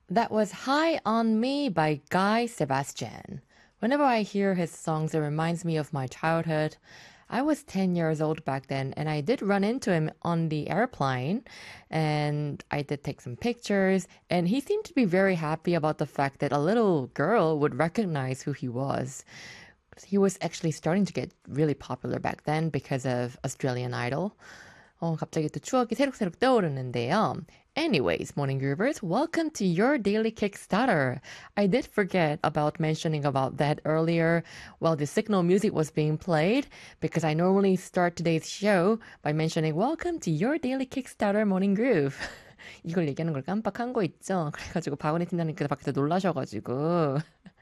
That was High on Me by Guy Sebastian. Whenever I hear his songs, it reminds me of my childhood. I was 10 years old back then, and I did run into him on the airplane, and I did take some pictures, and he seemed to be very happy about the fact that a little girl would recognize who he was. He was actually starting to get really popular back then because of Australian Idol. 갑자기 또 추억이 새록새록 떠오르는데요. Anyways, morning groovers, welcome to your daily Kickstarter. I did forget about mentioning about that earlier while the signal music was being played because I normally start today's show by mentioning welcome to your daily Kickstarter morning groove. 이걸 얘기하는 걸 깜빡한 거 있죠? 그래가지고 박은혜 팀장님께서 밖에서 놀라셔가지고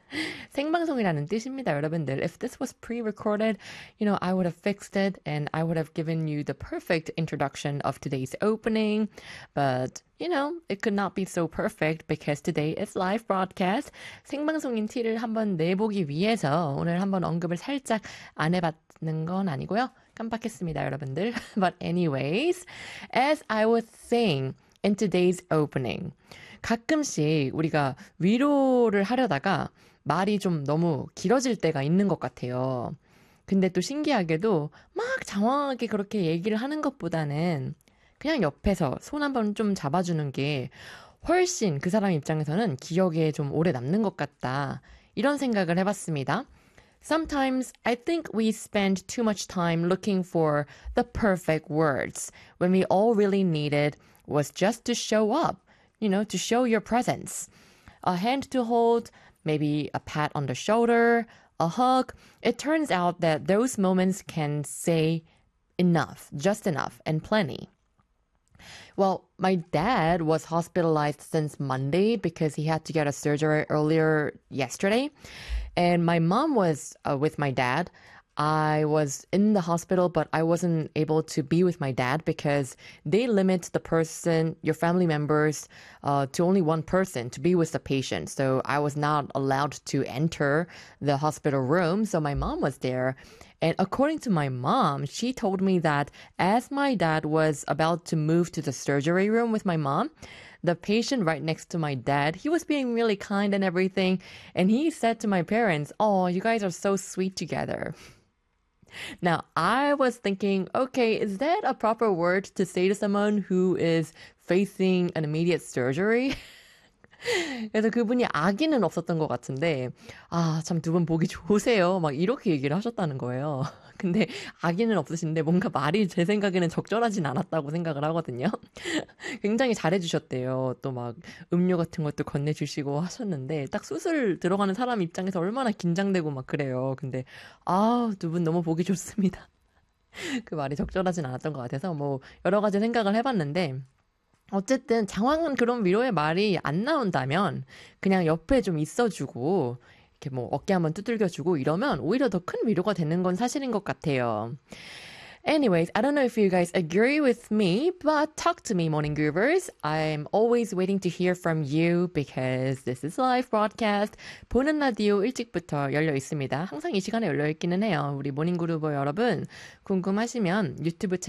생방송이라는 뜻입니다, 여러분들. If this was pre-recorded, I would have fixed it and I would have given you the perfect introduction of today's opening. But, it could not be so perfect because today is live broadcast. 생방송인 티를 한번 내보기 위해서 오늘 한번 언급을 살짝 안 해봤는 건 아니고요. 깜빡했습니다, 여러분들. But anyways, as I was saying in today's opening, 가끔씩 우리가 위로를 하려다가 말이 좀 너무 길어질 때가 있는 것 같아요. 근데 또 신기하게도 막 장황하게 그렇게 얘기를 하는 것보다는 그냥 옆에서 손 한번 좀 잡아주는 게 훨씬 그 사람 입장에서는 기억에 좀 오래 남는 것 같다. 이런 생각을 해봤습니다. Sometimes I think we spend too much time looking for the perfect words when we all really needed was just to show up, to show your presence. A hand to hold, maybe a pat on the shoulder, a hug. It turns out that those moments can say enough, just enough, and plenty. Well, my dad was hospitalized since Monday because he had to get a surgery earlier yesterday. And my mom was with my dad. I was in the hospital, but I wasn't able to be with my dad because they limit the person, your family members, to only one person to be with the patient. So I was not allowed to enter the hospital room. So my mom was there. And according to my mom, she told me that as my dad was about to move to the surgery room with my mom, the patient right next to my dad, he was being really kind and everything. And he said to my parents, "Oh, you guys are so sweet together." Now, I was thinking, okay, is that a proper word to say to someone who is facing an immediate surgery? 그래서 그분이 아기는 없었던 것 같은데, 참 두 분 보기 좋으세요. 막 이렇게 얘기를 하셨다는 거예요. 근데 아기는 없으신데 뭔가 말이 제 생각에는 적절하진 않았다고 생각을 하거든요. 굉장히 잘해주셨대요. 또 막 음료 같은 것도 건네주시고 하셨는데 딱 수술 들어가는 사람 입장에서 얼마나 긴장되고 막 그래요. 근데 두 분 너무 보기 좋습니다. 그 말이 적절하진 않았던 것 같아서 뭐 여러 가지 생각을 해봤는데 어쨌든 장황한 그런 위로의 말이 안 나온다면 그냥 옆에 좀 있어주고 이렇게 뭐 어깨 한번 두들겨주고 이러면 오히려 더 큰 위로가 되는 건 사실인 것 같아요. Anyways, I don't know if you guys agree with me, but talk to me, Morning Groovers. I'm always waiting to hear from you because this is live broadcast. 보는 라디오 일찍부터 열려 있습니다. 항상 이 시간에 열려 있기는 해요. 우리 모닝 그루버 여러분 궁금하시면 유튜브 채널